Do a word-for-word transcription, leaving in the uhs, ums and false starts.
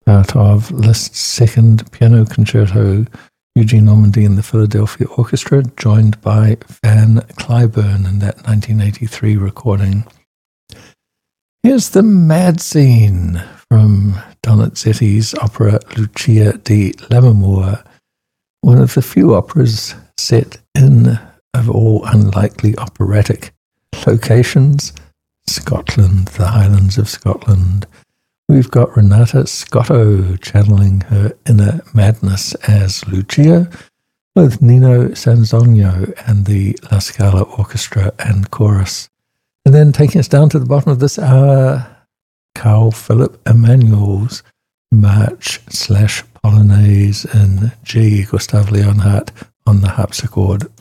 Part of Liszt's second piano concerto, Eugene Normandy and the Philadelphia Orchestra, joined by Van Cliburn in that nineteen eighty-three recording. Here's the Mad Scene from Donizetti's opera Lucia di Lammermoor, one of the few operas set in, of all unlikely operatic locations, Scotland, the Highlands of Scotland. We've got Renata Scotto channeling her inner madness as Lucia, with Nino Sanzogno and the La Scala Orchestra and Chorus. And then taking us down to the bottom of this hour, Carl Philipp Emanuel's March slash Polonaise in G, Gustav Leonhardt on the harpsichord